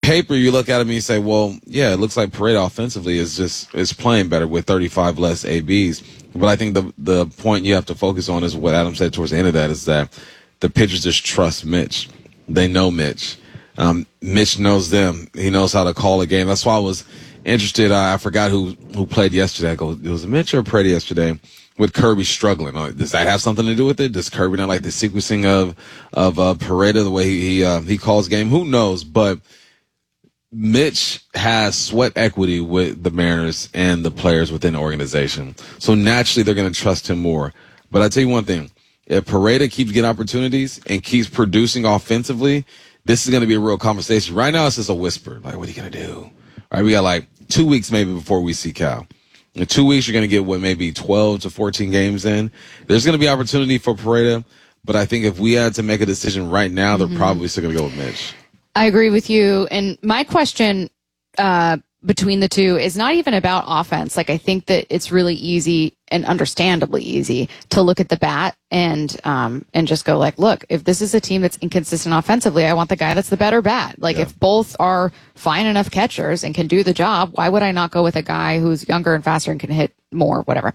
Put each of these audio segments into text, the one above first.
paper, you look at him and you say, well, yeah, it looks like Pereira offensively is playing better with 35 less ABs. But I think the point you have to focus on is what Adam said towards the end of that, is that the pitchers just trust Mitch. They know Mitch. Mitch knows them. He knows how to call a game. That's why I was interested. I forgot who played yesterday. I go, it was Mitch or Pereira yesterday, with Kirby struggling. Does that have something to do with it? Does Kirby not like the sequencing of Pereira, the way he calls game? Who knows? But Mitch has sweat equity with the Mariners and the players within the organization. So naturally, they're going to trust him more. But I tell you one thing. If Pereira keeps getting opportunities and keeps producing offensively, this is going to be a real conversation. Right now, it's just a whisper. Like, what are you going to do? All right, we got like 2 weeks maybe before we see Cal. In 2 weeks, you're going to get maybe 12 to 14 games in. There's going to be opportunity for Pereira, but I think if we had to make a decision right now, they're probably still going to go with Mitch. I agree with you. And my question between the two is not even about offense. Like, I think that it's really easy and understandably easy to look at the bat and just go like, look, if this is a team that's inconsistent offensively, I want the guy that's the better bat. Like, if both are fine enough catchers and can do the job, why would I not go with a guy who's younger and faster and can hit more, whatever?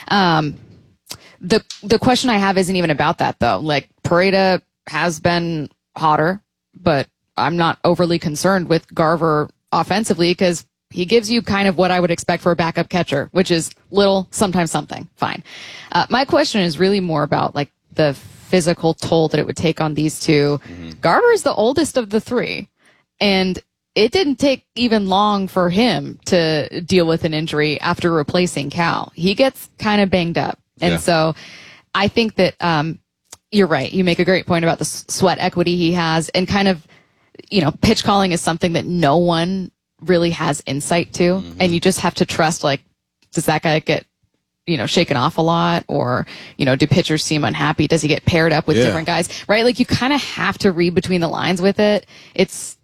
The question I have isn't even about that though. Like, Pereira has been hotter, but I'm not overly concerned with Garver offensively because he gives you kind of what I would expect for a backup catcher, which is little, sometimes something. Fine. My question is really more about like the physical toll that it would take on these two. Garver is the oldest of the three, and it didn't take even long for him to deal with an injury after replacing Cal. He gets kind of banged up. And so I think that you're right. You make a great point about the sweat equity he has, and kind of, pitch calling is something that no one really has insight to. And you just have to trust, like, does that guy get, shaken off a lot? Or, do pitchers seem unhappy? Does he get paired up with different guys? Right? Like, you kind of have to read between the lines with it. It's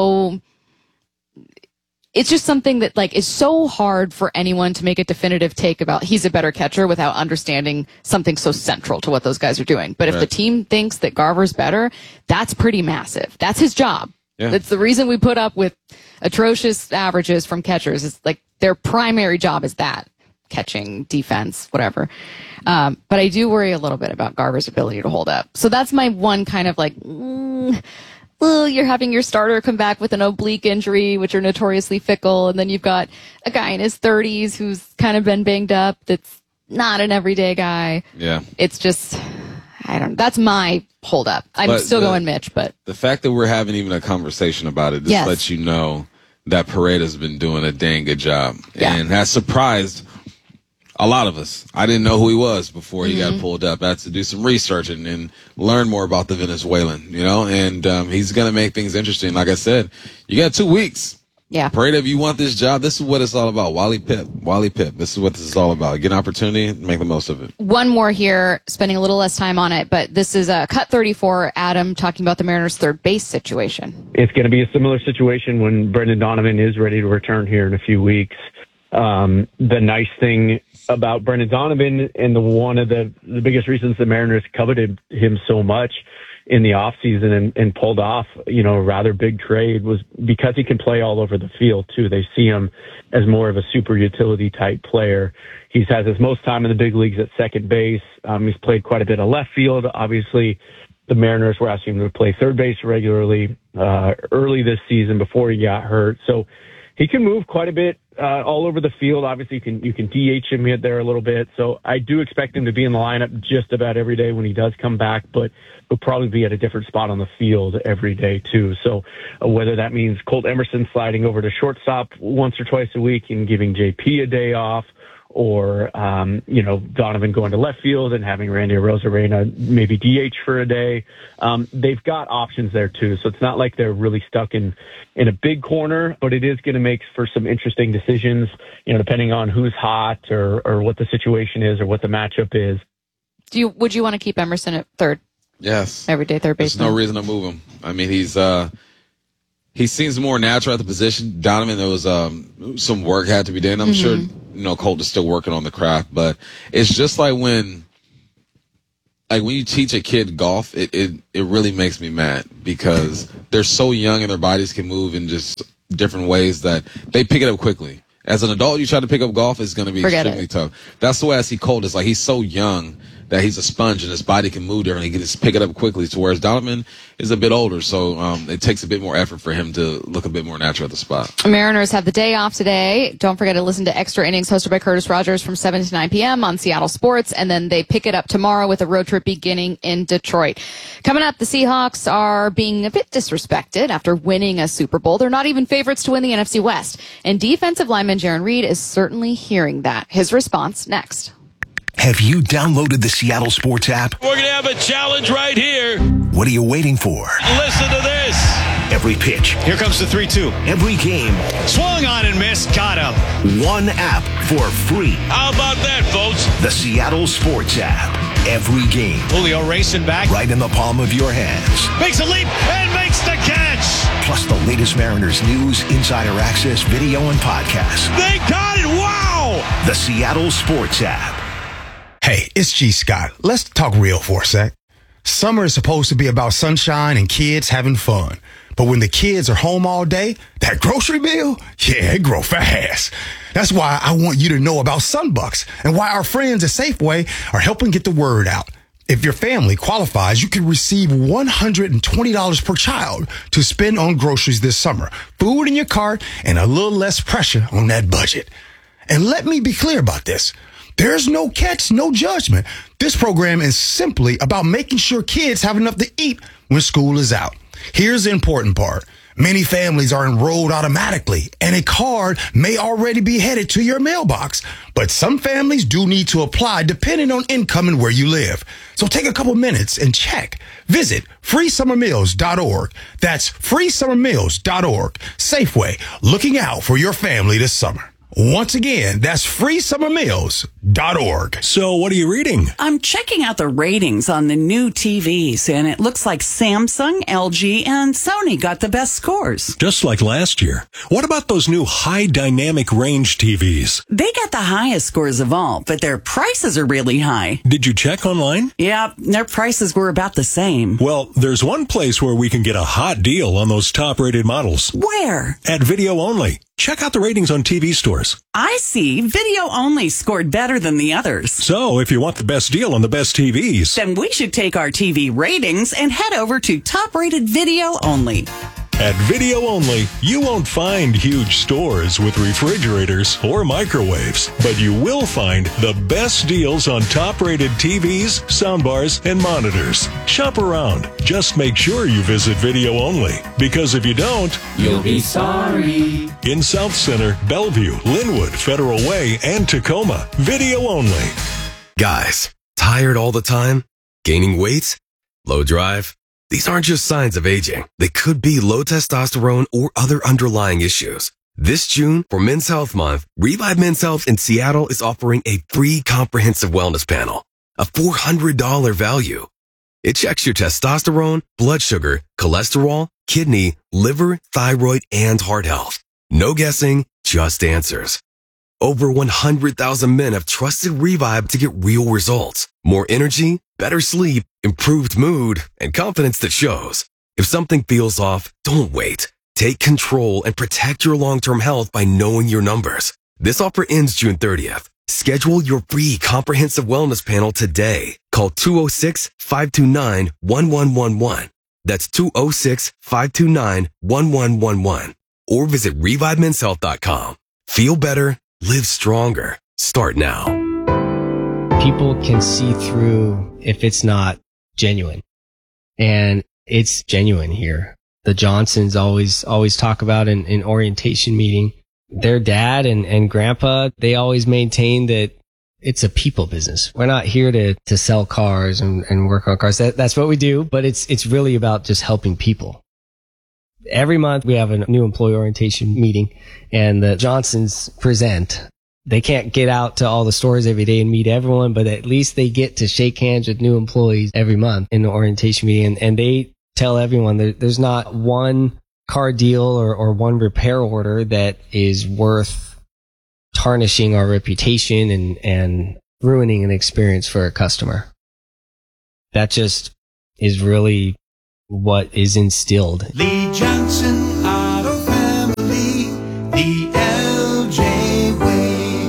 just something that, like, is so hard for anyone to make a definitive take about he's a better catcher without understanding something so central to what those guys are doing. But if the team thinks that Garver's better, that's pretty massive. That's his job. Yeah. That's the reason we put up with atrocious averages from catchers. It's like their primary job is that. Catching, defense, whatever. But I do worry a little bit about Garver's ability to hold up. So that's my one kind of like, well, you're having your starter come back with an oblique injury, which are notoriously fickle. And then you've got a guy in his 30s who's kind of been banged up. That's not an everyday guy. Yeah. It's just, that's my hold up. I'm still going Mitch, but the fact that we're having even a conversation about it just lets you know that Pereira's been doing a dang good job and has surprised a lot of us. I didn't know who he was before he got pulled up. I had to do some research and learn more about the Venezuelan, and he's going to make things interesting. Like I said, you got 2 weeks. Yeah. Pereira, if you want this job, this is what it's all about. Wally Pipp. This is what this is all about. Get an opportunity, make the most of it. One more here, spending a little less time on it, but this is Cut 34, Adam, talking about the Mariners' third base situation. It's going to be a similar situation when Brendan Donovan is ready to return here in a few weeks. The nice thing about Brendan Donovan, and one of the biggest reasons the Mariners coveted him so much in the offseason and pulled off, a rather big trade, was because he can play all over the field too. They see him as more of a super utility type player. He's had his most time in the big leagues at second base. He's played quite a bit of left field. Obviously, the Mariners were asking him to play third base regularly early this season before he got hurt. So he can move quite a bit all over the field. Obviously, you can DH him there a little bit. So I do expect him to be in the lineup just about every day when he does come back, but he'll probably be at a different spot on the field every day too. So whether that means Colt Emerson sliding over to shortstop once or twice a week and giving JP a day off, or Donovan going to left field and having Randy Arozarena maybe DH for a day. They've got options there too, so it's not like they're really stuck in a big corner, but it is going to make for some interesting decisions, depending on who's hot or what the situation is or what the matchup is. Would you want to keep Emerson at third? Yes. Everyday third base. There's no reason to move him. I mean, he seems more natural at the position. Donovan, there was some work had to be done. I'm sure Colt is still working on the craft, but it's just like when like when you teach a kid golf, it really makes me mad because they're so young and their bodies can move in just different ways that they pick it up quickly. As an adult, you try to pick up golf, it's going to be extremely tough. That's the way I see Colt. It's like he's so young that he's a sponge and his body can move differently. He can just pick it up quickly. So whereas Donovan is a bit older, so it takes a bit more effort for him to look a bit more natural at the spot. Mariners have the day off today. Don't forget to listen to Extra Innings hosted by Curtis Rogers from 7 to 9 p.m. on Seattle Sports. And then they pick it up tomorrow with a road trip beginning in Detroit. Coming up, the Seahawks are being a bit disrespected after winning a Super Bowl. They're not even favorites to win the NFC West. And defensive lineman Jaron Reed is certainly hearing that. His response next. Have you downloaded the Seattle Sports app? We're going to have a challenge right here. What are you waiting for? Listen to this. Every pitch. Here comes the 3-2. Every game. Swung on and missed. Got him. One app for free. How about that, folks? The Seattle Sports app. Every game. Julio racing back. Right in the palm of your hands. Makes a leap and makes the catch. Plus the latest Mariners news, insider access, video, and podcasts. They got it. Wow. The Seattle Sports app. Hey, it's G. Scott. Let's talk real for a sec. Summer is supposed to be about sunshine and kids having fun. But when the kids are home all day, that grocery bill, yeah, it grow fast. That's why I want you to know about Sunbucks and why our friends at Safeway are helping get the word out. If your family qualifies, you can receive $120 per child to spend on groceries this summer. Food in your cart and a little less pressure on that budget. And let me be clear about this. There's no catch, no judgment. This program is simply about making sure kids have enough to eat when school is out. Here's the important part. Many families are enrolled automatically, and a card may already be headed to your mailbox. But some families do need to apply depending on income and where you live. So take a couple minutes and check. Visit freesummermeals.org. That's freesummermeals.org. Safeway, looking out for your family this summer. Once again, that's freesummermeals.org. So what are you reading? I'm checking out the ratings on the new TVs, and it looks like Samsung, LG, and Sony got the best scores. Just like last year. What about those new high dynamic range TVs? They got the highest scores of all, but their prices are really high. Did you check online? Yeah, their prices were about the same. Well, there's one place where we can get a hot deal on those top-rated models. Where? At Video Only. Check out the ratings on TV stores. I see. Video Only scored better than the others. So, if you want the best deal on the best TVs, then we should take our TV ratings and head over to top-rated Video Only. At Video Only, you won't find huge stores with refrigerators or microwaves, but you will find the best deals on top-rated TVs, soundbars, and monitors. Shop around. Just make sure you visit Video Only, because if you don't, you'll be sorry. In South Center, Bellevue, Linwood, Federal Way, and Tacoma, Video Only. Guys, tired all the time? Gaining weight? Low drive? These aren't just signs of aging. They could be low testosterone or other underlying issues. This June, for Men's Health Month, Revive Men's Health in Seattle is offering a free comprehensive wellness panel, a $400 value. It checks your testosterone, blood sugar, cholesterol, kidney, liver, thyroid, and heart health. No guessing, just answers. Over 100,000 men have trusted Revive to get real results. More energy, better sleep, improved mood, and confidence that shows. If something feels off, don't wait. Take control and protect your long-term health by knowing your numbers. This offer ends June 30th. Schedule your free comprehensive wellness panel today. Call 206-529-1111. That's 206-529-1111. Or visit ReviveMen'sHealth.com. Feel better. Live stronger. Start now. People can see through if it's not genuine. And it's genuine here. The Johnsons always talk about in orientation meeting. Their dad and grandpa, they always maintain that it's a people business. We're not here to sell cars and work on cars. That's what we do, but it's really about just helping people. Every month we have a new employee orientation meeting, and the Johnsons present. They can't get out to all the stores every day and meet everyone, but at least they get to shake hands with new employees every month in the orientation meeting. And they tell everyone there's not one car deal or one repair order that is worth tarnishing our reputation and ruining an experience for a customer. that just is really what is instilled. Lee Johnson Auto Family, the LJ way.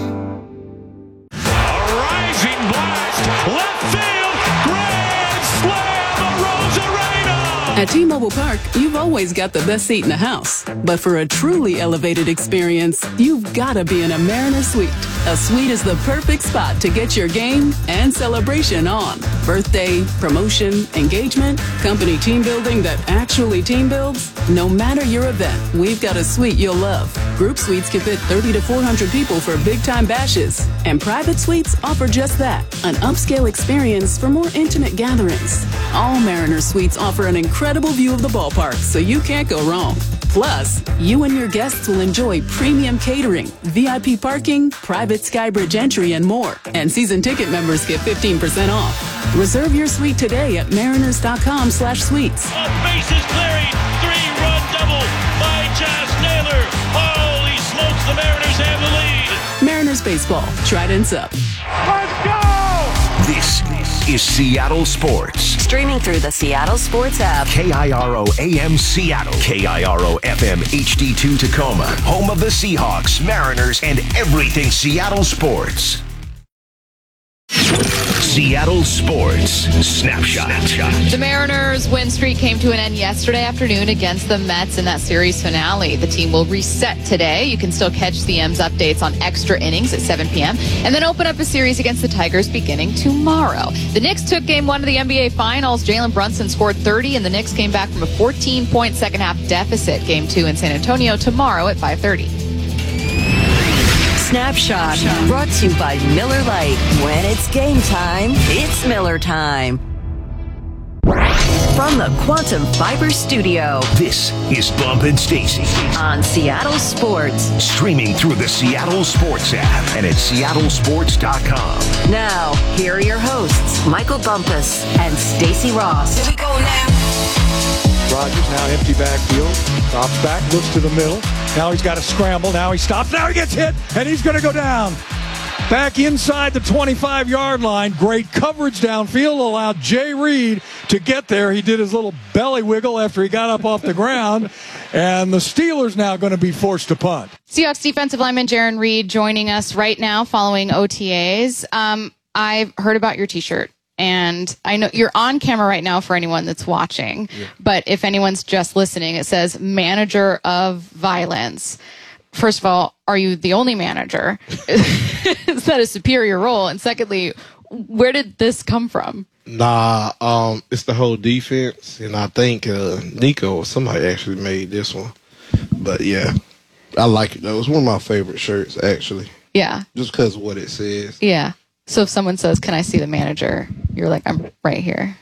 A rising blast, left field, grand slam, Arozarena. At T-Mobile Park, you've always got the best seat in the house. But for a truly elevated experience, you've got to be in a Mariner Suite. A suite is the perfect spot to get your game and celebration on. Birthday, promotion, engagement, company team building that actually team builds. No matter your event, we've got a suite you'll love. Group suites can fit 30 to 400 people for big-time bashes. And private suites offer just that, an upscale experience for more intimate gatherings. All Mariner Suites offer an incredible view of the ballpark, so you can't go wrong. Plus, you and your guests will enjoy premium catering, VIP parking, private Skybridge entry, and more. And season ticket members get 15% off. Reserve your suite today at mariners.com/suites. Bases clearing, 3-run double by Josh Naylor. Holy smokes, the Mariners have the lead. Mariners baseball, Trident's up. Let's go! This is Seattle Sports. Streaming through the Seattle Sports app. KIRO AM Seattle. KIRO FM HD2 Tacoma. Home of the Seahawks, Mariners, and everything Seattle sports. Seattle Sports Snapshot. The Mariners' win streak came to an end yesterday afternoon against the Mets in that series finale. The team will reset today. You can still catch the M's updates on extra innings at 7 p.m. and then open up a series against the Tigers beginning tomorrow. The Knicks took Game 1 of the NBA Finals. Jalen Brunson scored 30, and the Knicks came back from a 14-point second-half deficit. Game 2 in San Antonio tomorrow at 5:30. Snapshot, brought to you by Miller Lite. When it's game time, it's Miller time. From the Quantum Fiber Studio. This is Bump and Stacy on Seattle Sports. Streaming through the Seattle Sports app and at seattlesports.com. Now, here are your hosts, Michael Bumpus and Stacy Ross. Here we go now. Rogers now empty backfield. Stops back, looks to the middle. Now he's got to scramble. Now he stops. Now he gets hit, and he's going to go down. Back inside the 25-yard line. Great coverage downfield allowed Jay Reed to get there. He did his little belly wiggle after he got up off the ground. And the Steelers now going to be forced to punt. Seahawks defensive lineman Jaron Reed joining us right now following OTAs. I've heard about your T-shirt. And I know you're on camera right now for anyone that's watching. Yeah. But if anyone's just listening, it says manager of violence. First of all, are you the only manager? Is that a superior role? And secondly, where did this come from? Nah, it's the whole defense. And I think Nico or somebody actually made this one. But yeah, I like it though. It's one of my favorite shirts, actually. Yeah. Just because of what it says. Yeah. So if someone says, "Can I see the manager?" You're like, "I'm right here."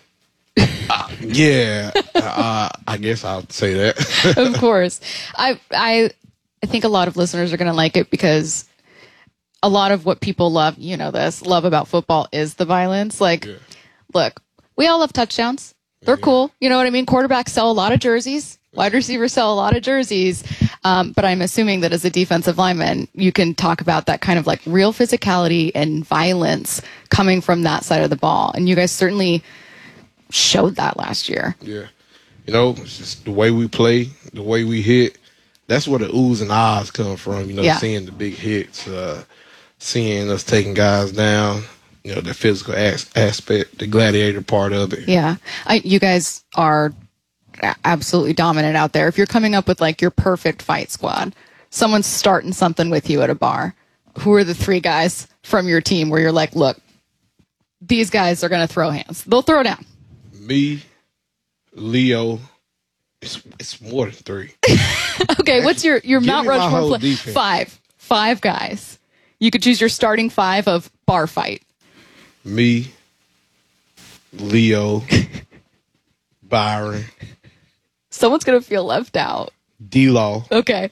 Yeah, I guess I'll say that. Of course. I think a lot of listeners are going to like it because a lot of what people love, you know this, love about football is the violence. Like, yeah. Look, we all love touchdowns. They're cool. You know what I mean? Quarterbacks sell a lot of jerseys. Wide receivers sell a lot of jerseys. But I'm assuming that as a defensive lineman, you can talk about that kind of like real physicality and violence coming from that side of the ball. And you guys certainly showed that last year. Yeah. You know, it's just the way we play, the way we hit. That's where the oohs and ahs come from, you know, yeah. Seeing the big hits, seeing us taking guys down, you know, the physical aspect, the gladiator part of it. Yeah. You guys are absolutely dominant out there. If you're coming up with like your perfect fight squad, someone's starting something with you at a bar, who are the three guys from your team where you're like, look, these guys are going to throw hands. They'll throw down. Me, Leo. It's more than three. Okay, what's your Mount Rushmore play? Five guys. You could choose your starting five of bar fight. Me, Leo, Byron. Someone's going to feel left out. D-Law. Okay.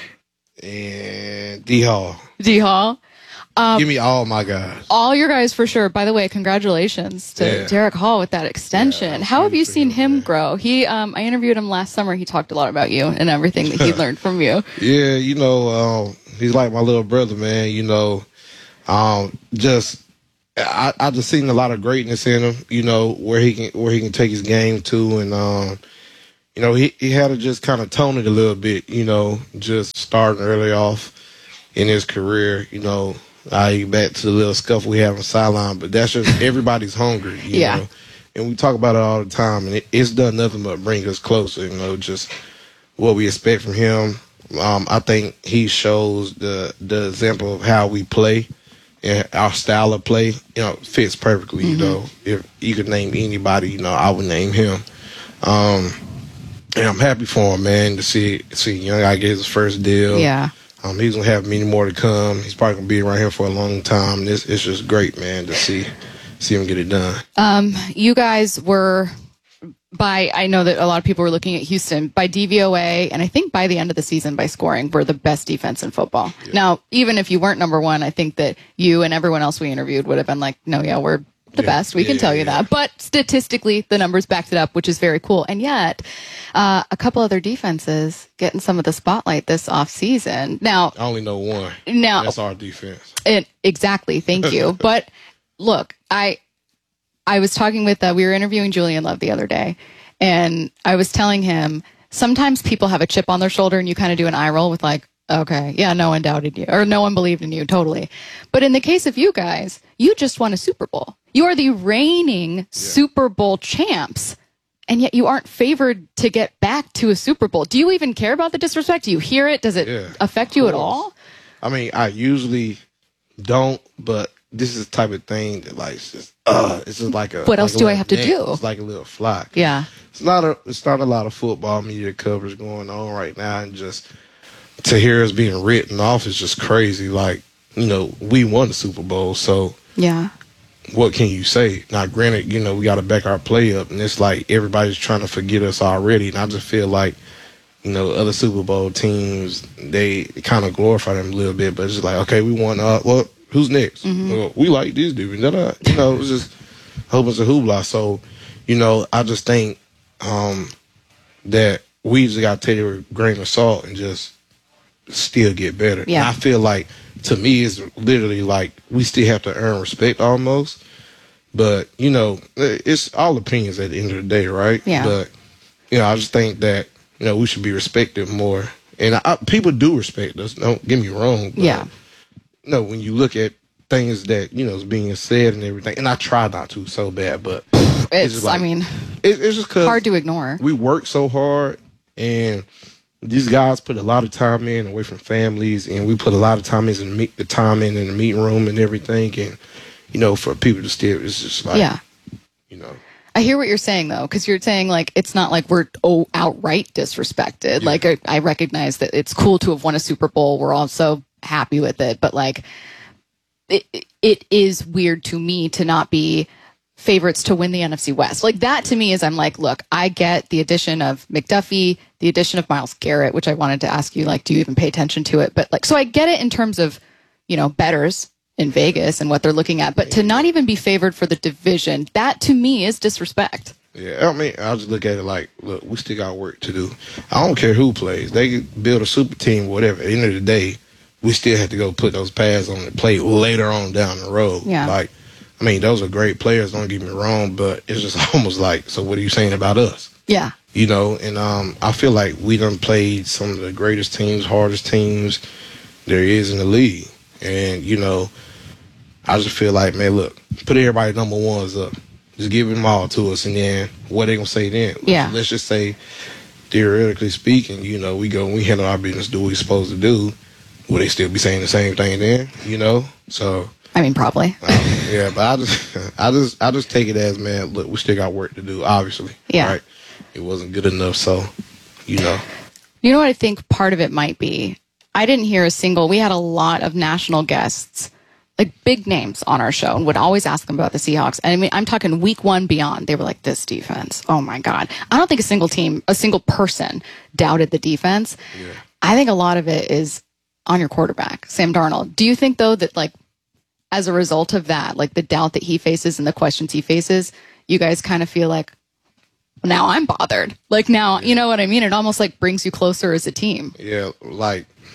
And D-Hall. D-Hall. Give me all my guys. All your guys for sure. By the way, congratulations to Derek Hall with that extension. Yeah, how have you seen him grow? I interviewed him last summer. He talked a lot about you and everything that he learned from you. Yeah, you know, he's like my little brother, man. You know, just I just seen a lot of greatness in him. You know, where he can take his game to, and you know, he had to just kind of tone it a little bit. You know, just starting early off in his career. You know, back to the little scuffle we have on the sideline, but that's just everybody's hungry. You know, and we talk about it all the time, and it's done nothing but bring us closer. You know, just what we expect from him. I think he shows the example of how we play. And our style of play, you know, fits perfectly. You know, if you could name anybody, you know, I would name him. And I'm happy for him, man, to see young guy get his first deal. Yeah. He's gonna have many more to come. He's probably gonna be around here for a long time. And it's just great, man, to see him get it done. You guys were I know that a lot of people were looking at Houston by DVOA, and I think by the end of the season by scoring, we're the best defense in football. Yeah. Now, even if you weren't number one, I think that you and everyone else we interviewed would have been like, no, yeah, we're the best. We can tell you that. But statistically, the numbers backed it up, which is very cool. And yet, a couple other defenses getting some of the spotlight this offseason. Now, I only know one. Now, that's our defense. Exactly. Thank you. But look, I was talking with, we were interviewing Julian Love the other day, and I was telling him sometimes people have a chip on their shoulder and you kind of do an eye roll with like, okay, yeah, no one doubted you or no one believed in you, totally. But in the case of you guys, you just won a Super Bowl. You are the reigning Super Bowl champs, and yet you aren't favored to get back to a Super Bowl. Do you even care about the disrespect? Do you hear it? Does it affect you at all? I mean, I usually don't, but this is the type of thing that like it's just like a. What else do I have to do? It's like a little flock. Yeah. It's not a lot of football media coverage going on right now, and just to hear us being written off is just crazy. Like, you know, we won the Super Bowl, so yeah. What can you say? Now, granted, you know, we got to back our play up, and it's like everybody's trying to forget us already, and I just feel like, you know, other Super Bowl teams, they kind of glorify them a little bit, but it's just like, okay, we won. Well, who's next? Well, we like this dude. You know, it's just a whole bunch of hoopla. So, you know, I just think that we just got to take it with a grain of salt and just still get better. Yeah. And I feel like, to me, it's literally like we still have to earn respect almost. But, you know, it's all opinions at the end of the day, right? Yeah. But, you know, I just think that, you know, we should be respected more. And people do respect us. Don't get me wrong. But, yeah. You know, when you look at things that, you know, is being said and everything, and I try not to so bad, but it's just like, I mean, it's just cause hard to ignore. We work so hard, and these guys put a lot of time in away from families, and we put a lot of time in the meeting room and everything, and, you know, for people to still, it's just like, you know. I hear what you're saying, though, because you're saying, like, it's not like we're outright disrespected. Yeah. Like, I recognize that it's cool to have won a Super Bowl. We're also happy with it. But, like, it is weird to me to not be favorites to win the NFC West. Like, that to me is, I'm like, look, I get the addition of McDuffie, the addition of Myles Garrett, which I wanted to ask you, like, do you even pay attention to it? But, like, so I get it in terms of, you know, bettors in Vegas and what they're looking at, but to not even be favored for the division, that to me is disrespect. Yeah, I mean, I'll just look at it like, look, we still got work to do. I don't care who plays. They can build a super team, whatever. At the end of the day, we still have to go put those pads on the plate later on down the road. Yeah. Like, I mean, those are great players, don't get me wrong, but it's just almost like, so what are you saying about us? Yeah. You know, and I feel like we done played some of the greatest teams, hardest teams there is in the league. And, you know, I just feel like, man, look, put everybody number ones up. Just give them all to us, and then what they going to say then? Yeah. Let's just say, theoretically speaking, you know, we handle our business, do what we're supposed to do. Will they still be saying the same thing then, you know? So, I mean, probably. Yeah, but I just take it as, man, look, we still got work to do, obviously. Yeah. Right? It wasn't good enough, so, you know. You know what I think part of it might be? I didn't hear we had a lot of national guests, like big names on our show, and would always ask them about the Seahawks. And I mean, I'm talking week one beyond. They were like, this defense, oh my God. I don't think a single person doubted the defense. Yeah. I think a lot of it is on your quarterback, Sam Darnold. Do you think, though, that like as a result of that, like the doubt that he faces and the questions he faces, you guys kind of feel like, now I'm bothered. Like now, you know what I mean? It almost like brings you closer as a team. Yeah, like,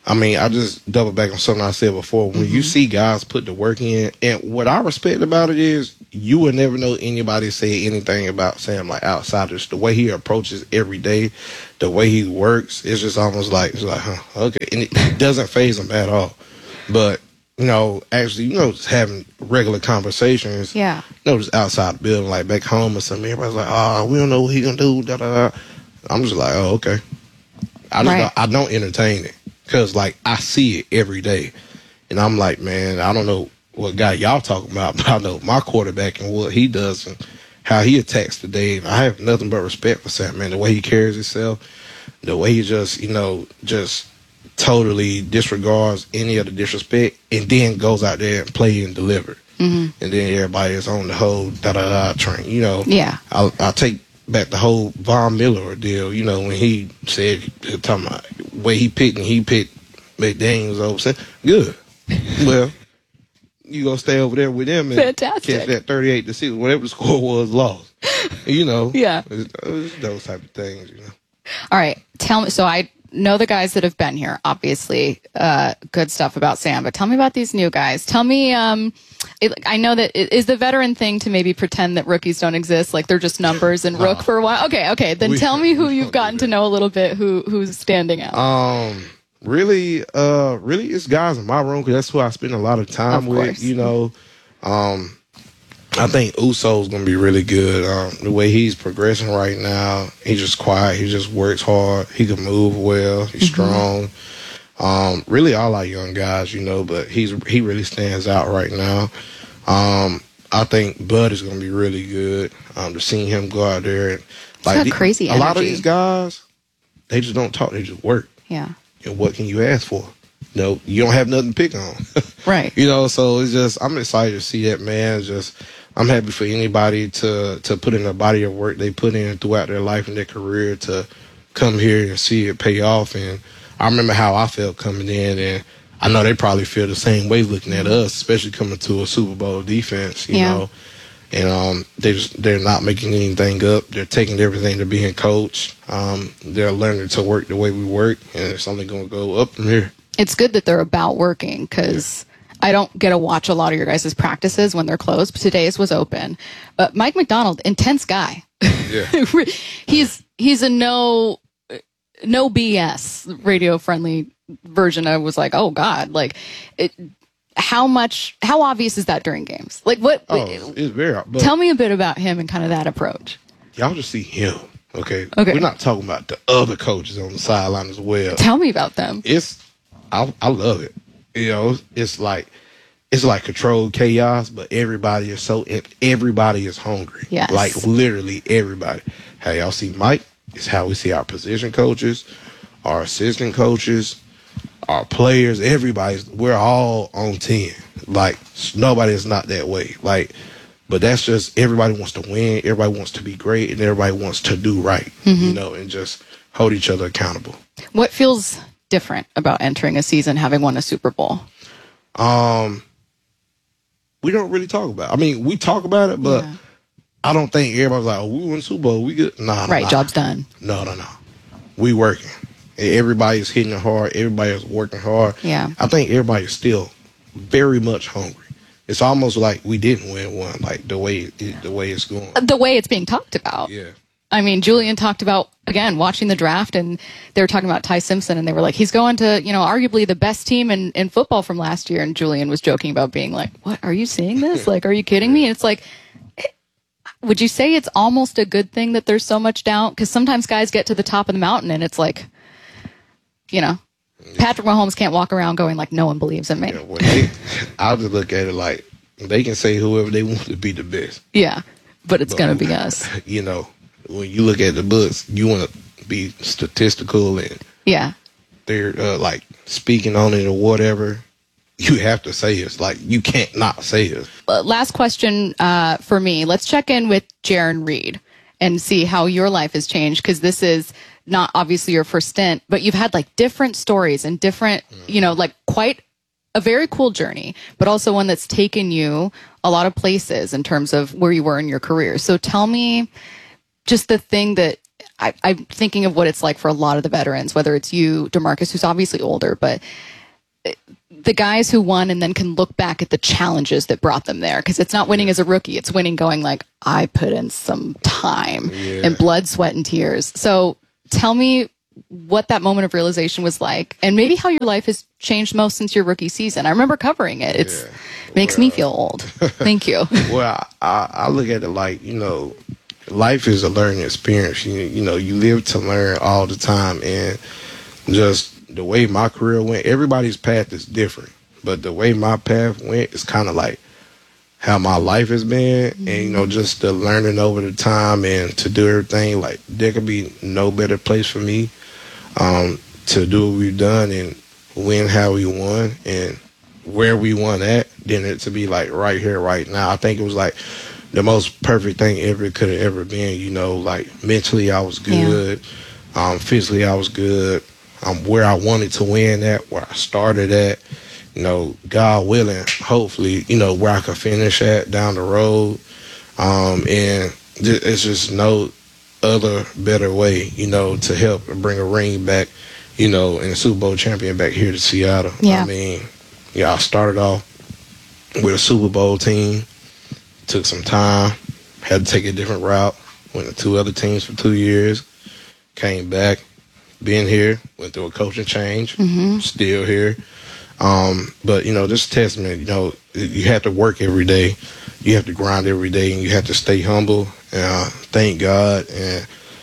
I mean, I just double back on something I said before. When you see guys put the work in, and what I respect about it is you will never know anybody say anything about Sam like outsiders. The way he approaches every day, the way he works, it's just almost like, it's like, huh, okay. And it doesn't faze him at all. But, you know, actually, you know, just having regular conversations, you know, just outside the building, like back home or something, everybody's like, oh, we don't know what he gonna do, da da da. I'm just like, oh, okay. I don't entertain it. Because, like, I see it every day. And I'm like, man, I don't know what guy y'all talking about, but I know my quarterback and what he does and how he attacks the day. I have nothing but respect for Sam, man. The way he carries himself, the way he just, you know, just totally disregards any of the disrespect and then goes out there and play and deliver. And then everybody is on the whole da-da-da train, you know. Yeah. I'll take back the whole Von Miller deal, you know, when he said, talking about the way he picked McDaniels over. Good. Well, you gonna stay over there with them and catch that 38-6, whatever the score was, lost. You know. Yeah. It's those type of things, you know. All right. Tell me, so I know the guys that have been here, obviously, good stuff about Sam, but tell me about these new guys. Tell me, I know that is the veteran thing to maybe pretend that rookies don't exist, like they're just numbers and Rook for a while. Okay. Then tell me who you've gotten to know a little bit, who's standing out. Really, it's guys in my room because that's who I spend a lot of time with. You know, I think Uso's gonna be really good. The way he's progressing right now, he's just quiet. He just works hard. He can move well. He's strong. Really, all our young guys, you know, but he really stands out right now. I think Bud is gonna be really good. To seeing him go out there and like crazy a lot of these guys, they just don't talk. They just work. Yeah. And what can you ask for? No, you don't have nothing to pick on. Right. You know, so it's just, I'm excited to see that, man. I'm happy for anybody to put in the body of work they put in throughout their life and their career to come here and see it pay off. And I remember how I felt coming in, and I know they probably feel the same way looking at us, especially coming to a Super Bowl defense, you know. And they're not making anything up. They're taking everything to being coached. They're learning to work the way we work, and it's only going to go up from here. It's good that they're about working because I don't get to watch a lot of your guys' practices when they're closed. But today's was open. But Mike McDonald, intense guy. Yeah. He's a no BS radio friendly version. I was like, oh God, like how obvious is that during games? Like what? It's very obvious. Tell me a bit about him and kind of that approach. Y'all just see him. Okay. We're not talking about the other coaches on the sideline as well. Tell me about them. I love it. You know, it's like controlled chaos, but everybody is hungry. Yes. Like literally everybody. How y'all see Mike is how we see our position coaches, our assistant coaches, our players, we're all on 10. Like nobody is not that way. Like, but that's just everybody wants to win, everybody wants to be great, and everybody wants to do right. You know, and just hold each other accountable. What feels different about entering a season having won a Super Bowl? We don't really talk about it. I mean, we talk about it, but I don't think everybody's like, oh, we won Super Bowl, we good. Nah. Job's done. No. We working. Everybody's hitting it hard. Everybody's working hard. Yeah. I think everybody's still very much hungry. It's almost like we didn't win one, like the way it's going. The way it's being talked about. Yeah. I mean, Julian talked about, again, watching the draft, and they were talking about Ty Simpson, and they were like, he's going to, you know, arguably the best team in football from last year. And Julian was joking about being like, what, are you seeing this? Like, are you kidding me? And it's like, would you say it's almost a good thing that there's so much doubt? Because sometimes guys get to the top of the mountain, and it's like, you know, Patrick Mahomes can't walk around going like, no one believes in me. Yeah, I'll just look at it like they can say whoever they want to be the best. Yeah, but it's going to be us. You know, when you look at the books, you want to be statistical and they're like speaking on it or whatever. You have to say it. Like, you can't not say it. Last question for me. Let's check in with Jarran Reed and see how your life has changed, because this is not obviously your first stint, but you've had like different stories and different, you know, like quite a very cool journey, but also one that's taken you a lot of places in terms of where you were in your career. So tell me just the thing that I'm thinking of what it's like for a lot of the veterans, whether it's you, DeMarcus, who's obviously older, but the guys who won and then can look back at the challenges that brought them there. Because it's not winning as a rookie. It's winning going like, I put in some time and blood, sweat, and tears. So tell me what that moment of realization was like, and maybe how your life has changed most since your rookie season. I remember covering it. It makes me feel old. Thank you. Well, I look at it like, life is a learning experience. You live to learn all the time, and just the way my career went, everybody's path is different, but the way my path went is kind of like how my life has been. And just the learning over the time and to do everything, like there could be no better place for me to do what we've done and win how we won and where we won at, than it to be like right here, right now. I think it was like the most perfect thing ever could have ever been. Like mentally I was good, physically I was good. Where I wanted to win at, where I started at, God willing, hopefully, where I could finish at down the road. And it's just no other better way, to help bring a ring back, and a Super Bowl champion back here to Seattle. Yeah. I mean, I started off with a Super Bowl team, took some time, had to take a different route, went to 2 other teams for 2 years, came back, been here, went through a coaching change, still here. But, this testament, you have to work every day. You have to grind every day, and you have to stay humble. Thank God. And,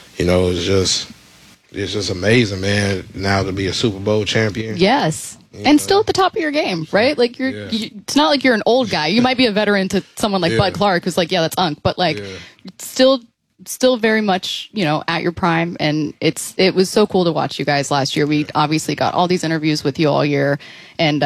it's just amazing, man, now to be a Super Bowl champion. Yes. And still at the top of your game, right? Like it's not like you're an old guy. You might be a veteran to someone like Bud Clark, who's like, that's Unk, but like still very much, at your prime. And it was so cool to watch you guys last year. We obviously got all these interviews with you all year, and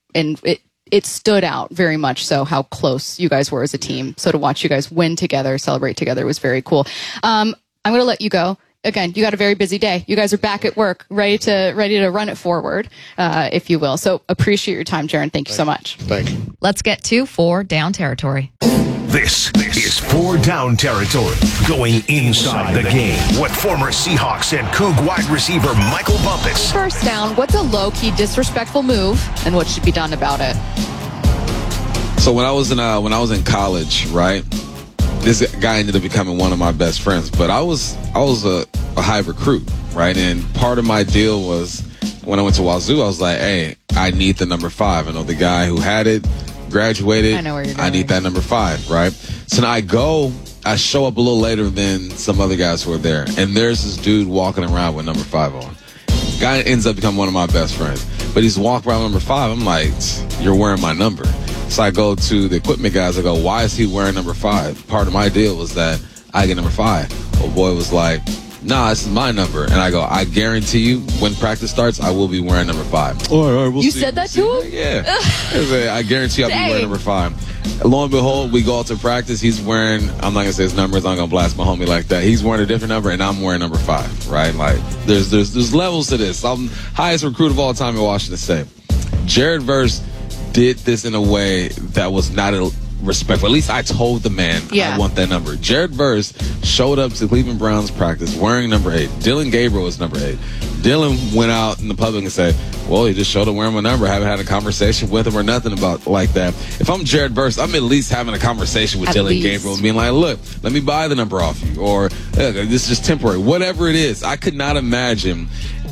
it stood out very much so how close you guys were as a team. So to watch you guys win together, celebrate together was very cool. I'm going to let you go. Again, you got a very busy day. You guys are back at work, ready to run it forward, if you will. So appreciate your time, Jaron. Thank you so much. Thank you. Let's get to 4 Down territory. This is 4 Down territory, going inside the game with former Seahawks and Coug wide receiver Michael Bumpus. First down, what's a low-key disrespectful move, and what should be done about it? So when I was in college, right, this guy ended up becoming one of my best friends. But I was a high recruit, right? And part of my deal was when I went to Wazoo, I was like, hey, I need the number 5. I know the guy who had it, graduated. I know where you're going. I need that number 5, right? So now I show up a little later than some other guys who are there. And there's this dude walking around with number 5 on. Guy ends up becoming one of my best friends. But he's walking around with number 5. I'm like, you're wearing my number. So I go to the equipment guys. I go, why is he wearing number 5? Part of my deal was that I get number 5. Old boy was like, nah, this is my number. And I go, I guarantee you, when practice starts, I will be wearing number 5. All right, we'll you see. Said that to him? Yeah. I guarantee I'll be wearing number 5. Lo and behold, we go out to practice. He's wearing, I'm not going to say his numbers. I'm not going to blast my homie like that. He's wearing a different number, and I'm wearing number 5, right? Like, there's levels to this. I'm highest recruit of all time in Washington State. Jared Verse did this in a way that was not respectful. At least I told the man I want that number. Jared Verse showed up to Cleveland Browns practice wearing number 8. Dylan Gabriel was number 8. Dylan went out in the public and said, well, he just showed up wearing my number. I haven't had a conversation with him or nothing about like that. If I'm Jared Verse, I'm at least having a conversation with Dylan Gabriel and being like, look, let me buy the number off you. Or this is just temporary. Whatever it is. I could not imagine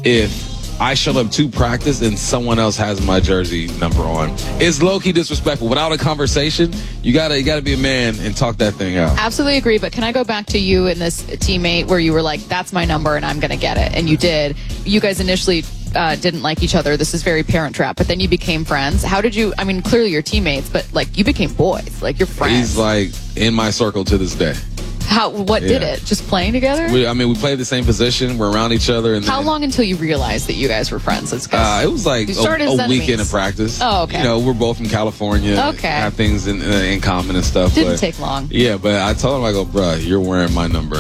if I showed up to practice and someone else has my jersey number on. It's low-key disrespectful. Without a conversation, you gotta be a man and talk that thing out. Absolutely agree, but can I go back to you and this teammate where you were like, that's my number and I'm gonna get it, and you did. You guys initially didn't like each other. This is very Parent Trap, but then you became friends. How did you, I mean, clearly you're teammates, but like you became boys, like you're friends. He's like in my circle to this day. What did it? Just playing together? We played the same position. We're around each other. And how long until you realized that you guys were friends? It was like a weekend of practice. Oh, okay. We're both from California. Okay. Have things in common and stuff. Didn't take long. Yeah, but I told him, I go, bruh, you're wearing my number.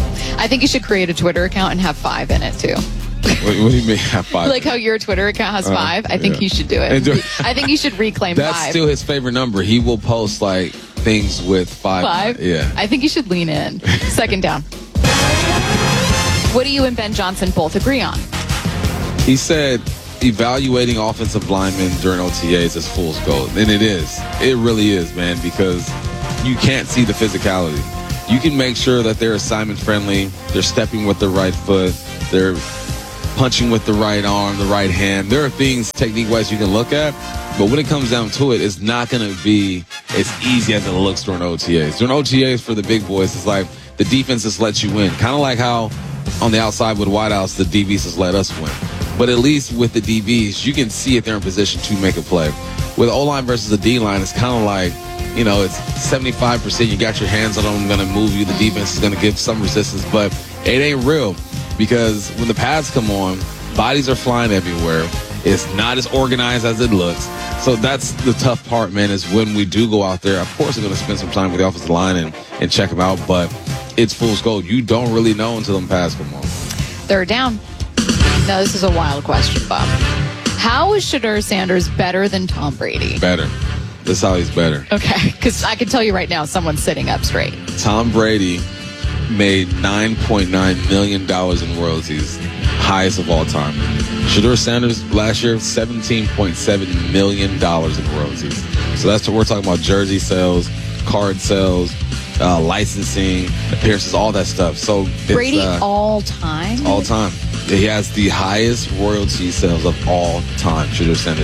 I think you should create a Twitter account and have 5 in it too. What do you mean have 5? Like how your Twitter account has 5. I think you should do it. I think you should reclaim 5. That's still his favorite number. He will post like things with 5. 5? Yeah. I think you should lean in. Second down. What do you and Ben Johnson both agree on? He said evaluating offensive linemen during OTAs is fool's gold. And it is. It really is, man, because you can't see the physicality. You can make sure that they're assignment friendly, they're stepping with the right foot, they're punching with the right arm, the right hand. There are things technique-wise you can look at, but when it comes down to it, it's not going to be as easy as it looks during OTAs. During OTAs for the big boys, it's like the defense just lets you win. Kind of like how on the outside with wideouts, the DBs just let us win. But at least with the DBs, you can see if they're in position to make a play. With O-line versus the D-line, it's kind of like, you know, it's 75%. You got your hands on them, going to move you. The defense is going to give some resistance, but it ain't real because when the pads come on, bodies are flying everywhere. It's not as organized as it looks. So that's the tough part, man, is when we do go out there. Of course, we're going to spend some time with the offensive line and check them out, but it's fool's gold. You don't really know until them pads come on. Third down. Now, this is a wild question, Bob. How is Shedeur Sanders better than Tom Brady? Better. That's how he's better. Okay, because I can tell you right now, someone's sitting up straight. Tom Brady made $9.9 million in royalties, highest of all time. Shedeur Sanders last year, $17.7 million in royalties. So that's what we're talking about: jersey sales, card sales, licensing, appearances, all that stuff. So Brady all time? All time. He has the highest royalty sales of all time. Shedeur Sanders,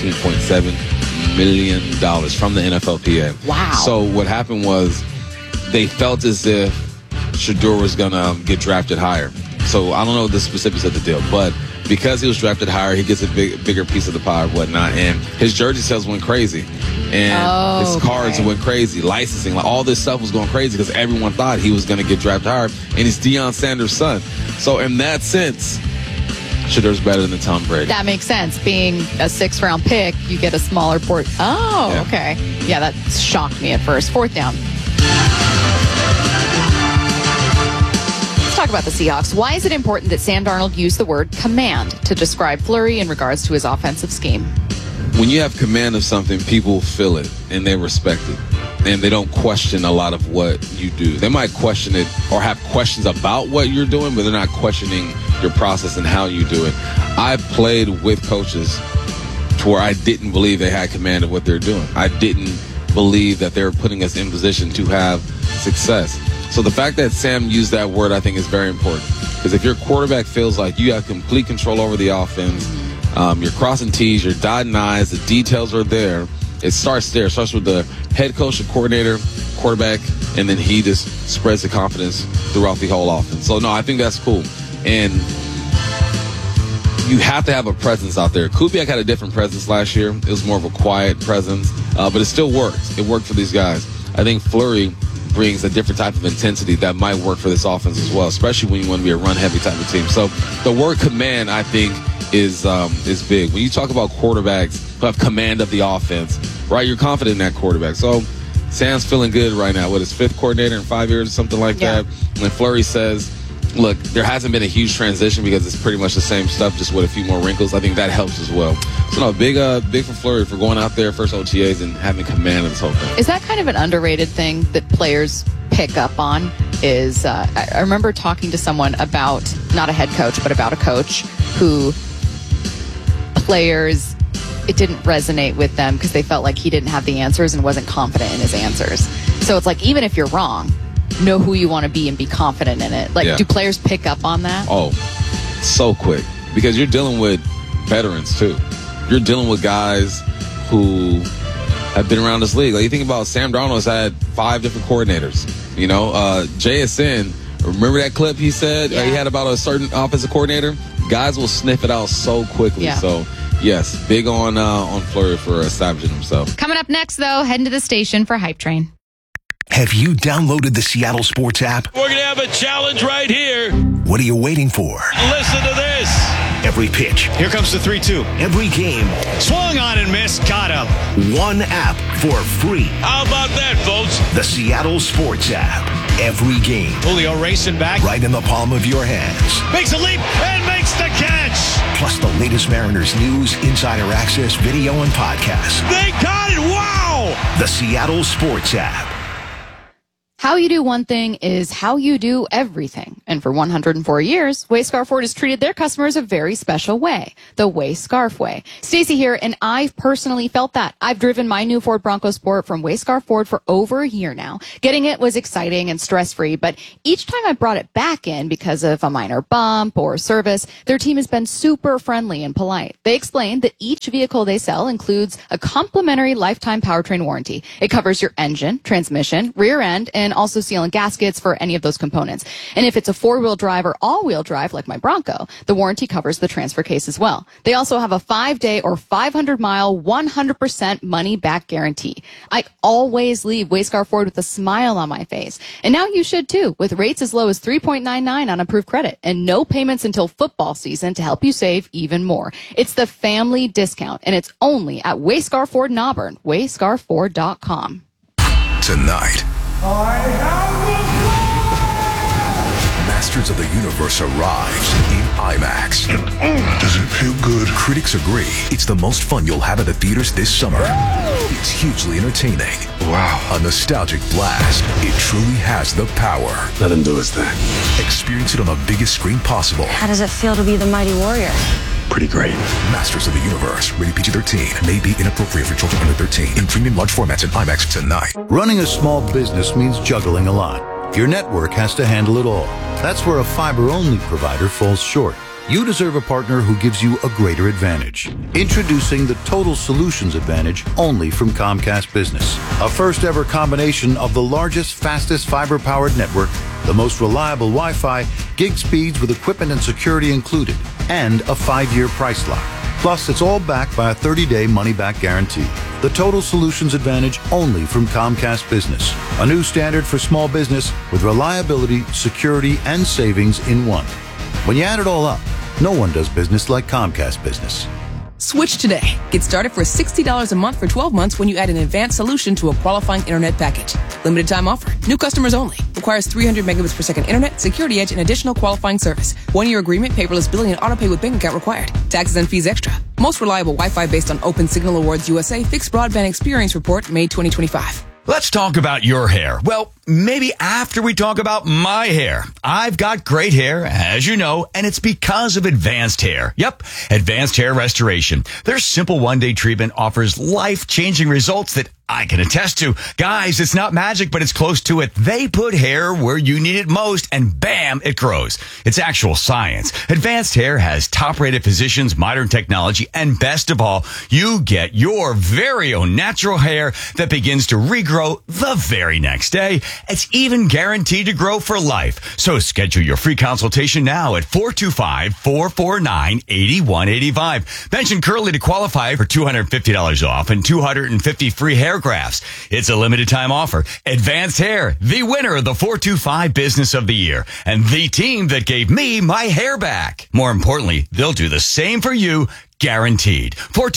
$17.7 million from the NFLPA. Wow. So what happened was they felt as if Shedeur was going to get drafted higher. So I don't know the specifics of the deal, but because he was drafted higher, he gets a bigger piece of the pie and whatnot. And his jersey sales went crazy. And his cards went crazy. Licensing, like all this stuff was going crazy because everyone thought he was going to get drafted higher. And he's Deion Sanders' son. So in that sense, Shedeur's better than Tom Brady. That makes sense. Being a 6th-round pick, you get a smaller board. Oh, yeah. Okay. Yeah, that shocked me at first. 4th down. Let's talk about the Seahawks. Why is it important that Sam Darnold use the word command to describe Fleury in regards to his offensive scheme? When you have command of something, people feel it and they respect it. And they don't question a lot of what you do. They might question it or have questions about what you're doing, but they're not questioning your process and how you do it. I played with coaches to where I didn't believe they had command of what they're doing. I didn't believe that they were putting us in position to have success. So the fact that Sam used that word, I think, is very important. Because if your quarterback feels like you have complete control over the offense, you're crossing T's, you're dotting I's, the details are there. It starts there. It starts with the head coach, the coordinator, quarterback, and then he just spreads the confidence throughout the whole offense. So, no, I think that's cool. And you have to have a presence out there. Kubiak had a different presence last year. It was more of a quiet presence, but it still worked. It worked for these guys. I think Fleury brings a different type of intensity that might work for this offense as well, especially when you want to be a run-heavy type of team. So the word command, I think, is big. When you talk about quarterbacks who have command of the offense, right, you're confident in that quarterback. So Sam's feeling good right now with his 5th coordinator in 5 years or something like that. When Fleury says, look, there hasn't been a huge transition because it's pretty much the same stuff, just with a few more wrinkles. I think that helps as well. So, no, big for Fleury for going out there first OTAs and having command of this whole thing. Is that kind of an underrated thing that players pick up on? Is I remember talking to someone about, not a head coach, but about a coach who players, it didn't resonate with them because they felt like he didn't have the answers and wasn't confident in his answers. So it's like, even if you're wrong, know who you want to be and be confident in it. Like, do players pick up on that? Oh, so quick. Because you're dealing with veterans, too. You're dealing with guys who have been around this league. Like, you think about Sam Darnold's had 5 different coordinators. You know, JSN, remember that clip he said he had about a certain offensive coordinator? Guys will sniff it out so quickly. Yeah. So, yes, big on Fleury for establishing himself. Coming up next, though, heading to the station for Hype Train. Have you downloaded the Seattle Sports app? We're going to have a challenge right here. What are you waiting for? Listen to this. Every pitch. Here comes the 3-2. Every game. Swung on and missed. Got him. One app for free. How about that, folks? The Seattle Sports app. Every game. Julio racing back. Right in the palm of your hands. Makes a leap and makes the catch. Plus the latest Mariners news, insider access, video, and podcasts. They got it. Wow. The Seattle Sports app. How you do one thing is how you do everything. And for 104 years, Wayscar Ford has treated their customers a very special way, the Wayscarf way. Stacey here, and I've personally felt that. I've driven my new Ford Bronco Sport from Wayscar Ford for over a year now. Getting it was exciting and stress-free, but each time I brought it back in because of a minor bump or service, their team has been super friendly and polite. They explained that each vehicle they sell includes a complimentary lifetime powertrain warranty. It covers your engine, transmission, rear end, and also sealing gaskets for any of those components. And if it's a four-wheel drive or all-wheel drive like my Bronco, the warranty covers the transfer case as well. They also have a 5-day or 500-mile 100% money-back guarantee. I always leave Wayscar Ford with a smile on my face. And now you should too, with rates as low as 3.99 on approved credit and no payments until football season to help you save even more. It's the family discount, and it's only at Wayscar Ford in Auburn, wayscarford.com. Tonight, Masters of the Universe arrives in IMAX. Does it feel good? Critics agree it's the most fun you'll have at the theaters this summer. It's hugely entertaining. Wow. A nostalgic blast. It truly has the power. Let him do his thing. Experience it on the biggest screen possible. How does it feel to be the mighty warrior? Pretty great. Masters of the Universe. Rated PG-13. May be inappropriate for children under 13. In premium large formats in IMAX tonight. Running a small business means juggling a lot. Your network has to handle it all. That's where a fiber-only provider falls short. You deserve a partner who gives you a greater advantage. Introducing the Total Solutions Advantage only from Comcast Business. A first-ever combination of the largest, fastest fiber-powered network, the most reliable Wi-Fi, gig speeds with equipment and security included, and a 5-year price lock. Plus, it's all backed by a 30-day money-back guarantee. The Total Solutions Advantage only from Comcast Business. A new standard for small business with reliability, security, and savings in one. When you add it all up, no one does business like Comcast Business. Switch today. Get started for $60 a month for 12 months when you add an advanced solution to a qualifying internet package. Limited time offer. New customers only. Requires 300 megabits per second internet, security edge, and additional qualifying service. 1-year agreement, paperless billing, and autopay with bank account required. Taxes and fees extra. Most reliable Wi-Fi based on Open Signal Awards USA Fixed Broadband Experience Report, May 2025. Let's talk about your hair. Well, maybe after we talk about my hair. I've got great hair, as you know, and it's because of Advanced Hair. Yep, Advanced Hair Restoration. Their simple one-day treatment offers life-changing results that I can attest to. Guys, it's not magic, but it's close to it. They put hair where you need it most, and bam, it grows. It's actual science. Advanced Hair has top-rated physicians, modern technology, and best of all, you get your very own natural hair that begins to regrow the very next day. It's even guaranteed to grow for life. So schedule your free consultation now at 425-449-8185. Mention Curly to qualify for $250 off and 250 free hair grafts. It's a limited time offer. Advanced Hair, the winner of the 425 Business of the Year, and the team that gave me my hair back. More importantly, they'll do the same for you, guaranteed.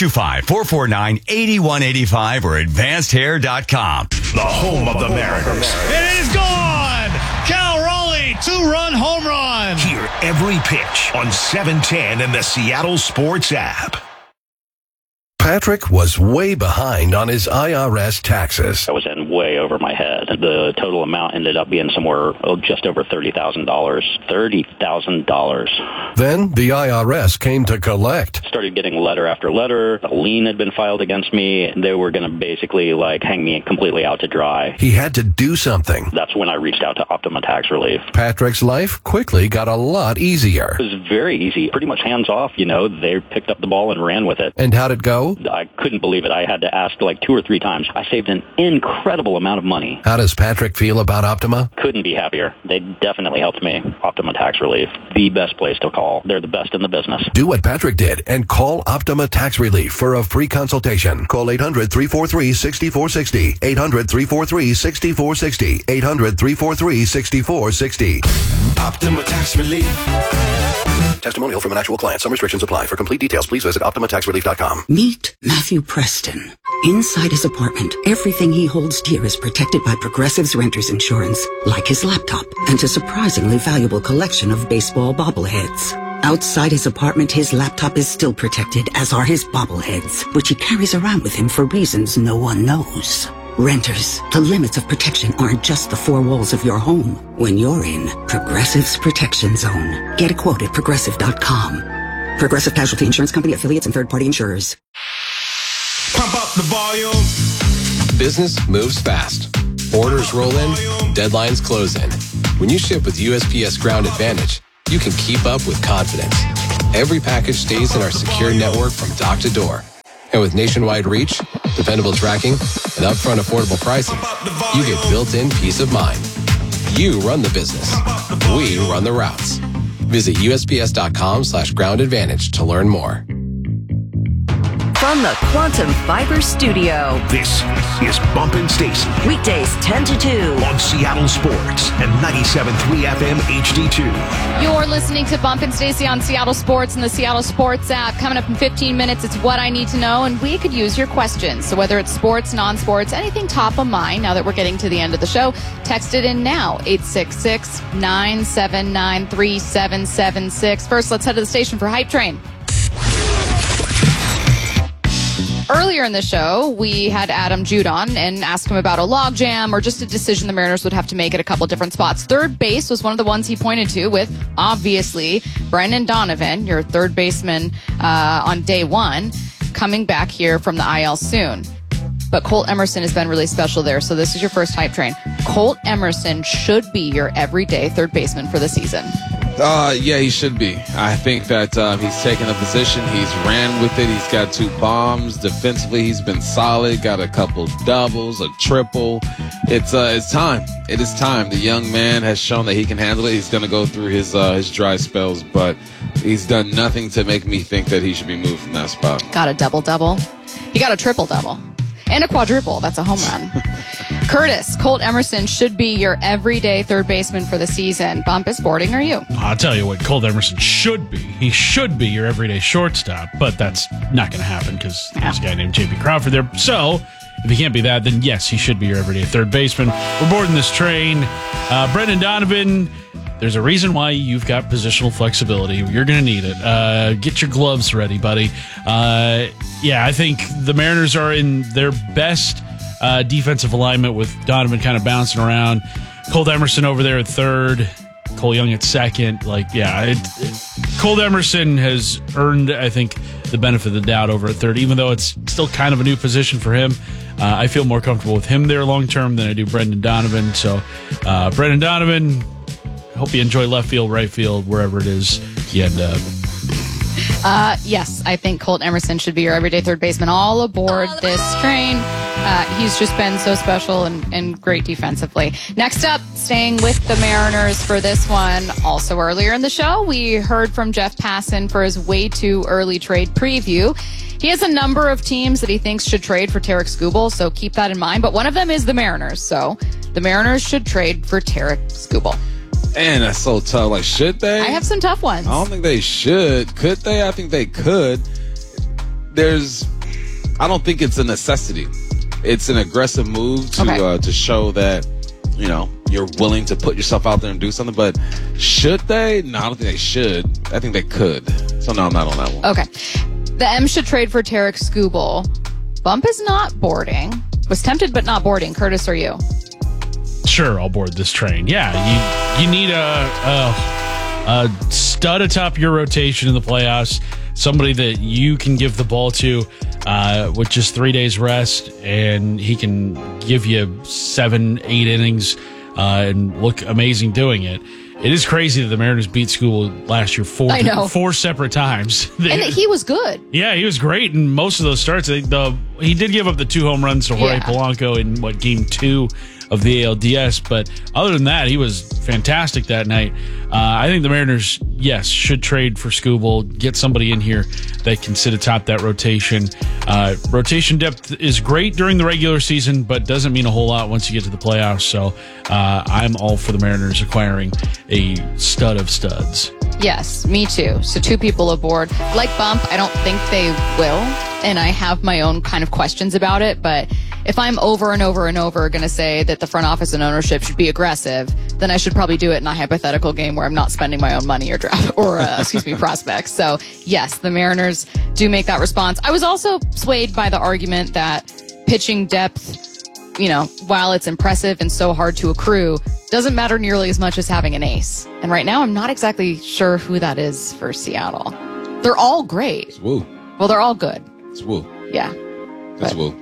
425-449-8185 or advancedhair.com. The home of the Mariners. It is gone! Cal Raleigh, 2-run home run! Hear every pitch on 710 and the Seattle Sports app. Patrick was way behind on his IRS taxes. I was in way over my head. The total amount ended up being somewhere just over $30,000. $30,000. Then the IRS came to collect. Started getting letter after letter. A lien had been filed against me. They were going to basically hang me completely out to dry. He had to do something. That's when I reached out to Optima Tax Relief. Patrick's life quickly got a lot easier. It was very easy. Pretty much hands off, They picked up the ball and ran with it. And how'd it go? I couldn't believe it. I had to ask 2 or 3 times. I saved an incredible amount of money. How does Patrick feel about Optima? Couldn't be happier. They definitely helped me. Optima Tax Relief, the best place to call. They're the best in the business. Do what Patrick did and call Optima Tax Relief for a free consultation. Call 800-343-6460. 800-343-6460. 800-343-6460. Optima Tax Relief. Testimonial from an actual client. Some restrictions apply. For complete details, please visit OptimaTaxRelief.com. Meet Matthew Preston. Inside his apartment, everything he holds dear is protected by Progressive's Renter's Insurance, like his laptop and a surprisingly valuable collection of baseball bobbleheads. Outside his apartment, his laptop is still protected, as are his bobbleheads, which he carries around with him for reasons no one knows. Renters, the limits of protection aren't just the four walls of your home. When you're in Progressive's Protection Zone. Get a quote at Progressive.com. Progressive Casualty Insurance Company, affiliates, and third-party insurers. Pump up the volume. Business moves fast. Orders roll in, deadlines close in. When you ship with USPS Ground Advantage, you can keep up with confidence. Every package stays in our secure network from dock to door. And with nationwide reach, dependable tracking, and upfront affordable pricing, you get built-in peace of mind. You run the business. We run the routes. Visit USPS.com/Ground Advantage to learn more. From the Quantum Fiber Studio. This is Bumpin' Stacy. Weekdays 10 to 2. On Seattle Sports and 97.3 FM HD2. You're listening to Bumpin' Stacy on Seattle Sports and the Seattle Sports app. Coming up in 15 minutes, it's What I Need to Know, and we could use your questions. So whether it's sports, non-sports, anything top of mind, now that we're getting to the end of the show, text it in now, 866-979-3776. First, let's head to the station for Hype Train. Earlier in the show, we had Adam Jude on and asked him about a logjam or just a decision the Mariners would have to make at a couple different spots. Third base was one of the ones he pointed to with, obviously, Brendan Donovan, your third baseman on day one, coming back here from the IL soon. But Colt Emerson has been really special there, so this is your first Hype Train. Colt Emerson should be your everyday third baseman for the season. Yeah, he should be. I think that he's taken a position. He's ran with it. He's got 2 bombs. Defensively, he's been solid. Got a couple doubles, a triple. It's time. It is time. The young man has shown that he can handle it. He's going to go through his dry spells, but he's done nothing to make me think that he should be moved from that spot. Got a double-double. He got a triple-double. And a quadruple. That's a home run. Curtis, Colt Emerson should be your everyday third baseman for the season. Bumpus, boarding, are you? I'll tell you what, Colt Emerson should be. He should be your everyday shortstop, but that's not going to happen because there's a guy named J.P. Crawford there. So, if he can't be that, then yes, he should be your everyday third baseman. We're boarding this train. Brendan Donovan, there's a reason why you've got positional flexibility. You're going to need it. Get your gloves ready, buddy. Yeah, I think the Mariners are in their best defensive alignment with Donovan kind of bouncing around. Colt Emerson over there at third. Cole Young at second. Colt Emerson has earned, I think, the benefit of the doubt over at third, even though it's still kind of a new position for him. I feel more comfortable with him there long term than I do Brendan Donovan. So, Brendan Donovan, hope you enjoy left field, right field, wherever it is you end up. Yes, I think Colt Emerson should be your everyday third baseman. All aboard this train. He's just been so special and great defensively. Next up, staying with the Mariners for this one. Also earlier in the show, we heard from Jeff Passan for his way too early trade preview. He has a number of teams that he thinks should trade for Tarik Skubal, so keep that in mind. But one of them is the Mariners, so the Mariners should trade for Tarik Skubal. And that's so tough. Like, should they? I have some tough ones. I don't think they should. Could they? I think they could. I don't think it's a necessity. It's an aggressive move to show that, you're willing to put yourself out there and do something. But should they? No, I don't think they should. I think they could. So, no, I'm not on that one. Okay. The M should trade for Tarik Skubal. Bump is not boarding. Was tempted but not boarding. Curtis, are you? Sure, I'll board this train. Yeah, you need a stud atop your rotation in the playoffs, somebody that you can give the ball to with just 3 days rest, and he can give you 7-8 innings and look amazing doing it. It is crazy that the Mariners beat Skubal last year four separate times. And he was good. Yeah, he was great in most of those starts. He did give up the 2 home runs to Jorge Polanco in, game 2 of the ALDS, but other than that, he was fantastic that night. I think the Mariners, yes, should trade for Skubal, get somebody in here that can sit atop that rotation. Rotation depth is great during the regular season, but doesn't mean a whole lot once you get to the playoffs. So I'm all for the Mariners acquiring a stud of studs. Yes, me too. So 2 people aboard. Like Bump, I don't think they will, and I have my own kind of questions about it, but if I'm over and over and over going to say that the front office and ownership should be aggressive, then I should probably do it in a hypothetical game where I'm not spending my own money or prospects. So yes, the Mariners do make that response. I was also swayed by the argument that pitching depth while it's impressive and so hard to accrue, doesn't matter nearly as much as having an ace. And right now, I'm not exactly sure who that is for Seattle. They're all great. It's Woo. Well, they're all good. It's Woo. Yeah. It's Woo.